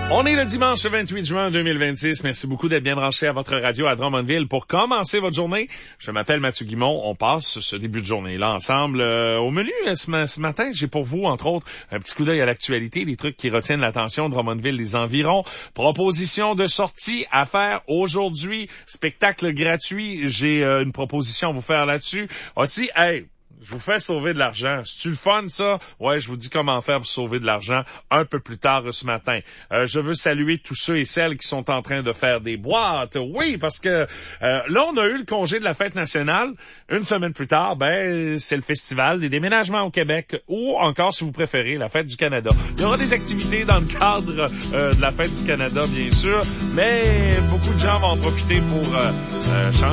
On est le dimanche 28 juin 2026. Merci beaucoup d'être bien branché à votre radio à Drummondville pour commencer votre journée. Je m'appelle Mathieu Guimond. On passe ce début de journée-là ensemble. Au menu, ce matin, j'ai pour vous, entre autres, un petit coup d'œil à l'actualité, des trucs qui retiennent l'attention de Drummondville, les environs. Proposition de sortie à faire aujourd'hui. Spectacle gratuit. J'ai une proposition à vous faire là-dessus. Aussi, je vous fais sauver de l'argent. C'est-tu le fun, ça? Ouais, je vous dis comment faire pour sauver de l'argent un peu plus tard ce matin. Je veux saluer tous ceux et celles qui sont en train de faire des boîtes. Oui, parce que là, on a eu le congé de la fête nationale. Une semaine plus tard, c'est le festival des déménagements au Québec ou encore, si vous préférez, la fête du Canada. Il y aura des activités dans le cadre de la fête du Canada, bien sûr, mais beaucoup de gens vont en profiter pour changer